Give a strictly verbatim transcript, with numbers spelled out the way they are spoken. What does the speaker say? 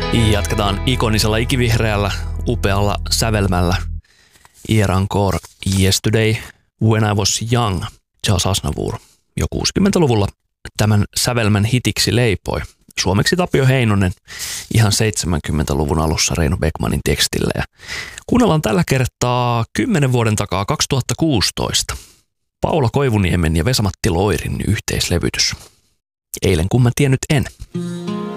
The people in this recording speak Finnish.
Jatketaan ikonisella ikivihreällä, upealla sävelmällä. Hier encore yesterday when I was young. Charles Aznavour jo kuusikymmentäluvulla tämän sävelmän hitiksi leipoi. Suomeksi Tapio Heinonen ihan seitsemänkymmentäluvun alussa Reino Beckmanin tekstillä. Ja kuunnellaan tällä kertaa kymmenen vuoden takaa kaksituhattakuusitoista. Paula Koivuniemen ja Vesa-Matti Loirin yhteislevytys. Eilen kun mä tiennyt en.